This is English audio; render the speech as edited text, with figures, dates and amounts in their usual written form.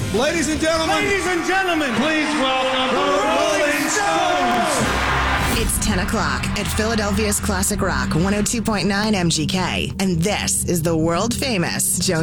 Ladies and gentlemen, please welcome the Rolling Stones. It's 10 o'clock at Philadelphia's Classic Rock 102.9 MGK. And this is the world famous Joan